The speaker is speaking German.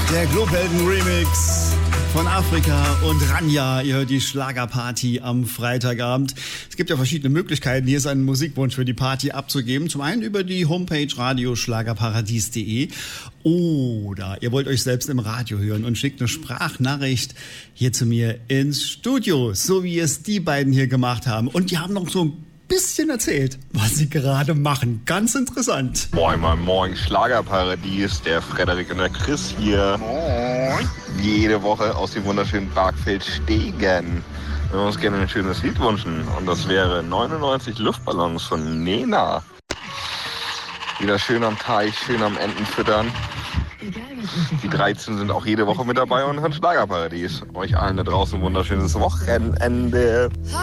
Der Globhelden-Remix von Afrika und Ranja. Ihr hört die Schlagerparty am Freitagabend. Es gibt ja verschiedene Möglichkeiten, hier seinen Musikwunsch für die Party abzugeben. Zum einen über die Homepage radioschlagerparadies.de oder ihr wollt euch selbst im Radio hören und schickt eine Sprachnachricht hier zu mir ins Studio, so wie es die beiden hier gemacht haben. Und die haben noch so ein bisschen erzählt, was sie gerade machen. Ganz interessant. Moin, moin, moin, Schlagerparadies, der Frederik und der Chris hier. Moin. Jede Woche aus dem wunderschönen Barkfeld-Stegen. Wir würden uns gerne ein schönes Lied wünschen. Und das wäre 99 Luftballons von Nena. Wieder schön am Teich, schön am Enten füttern. Die 13 sind auch jede Woche mit dabei und hören Schlagerparadies. Euch allen da draußen ein wunderschönes Wochenende.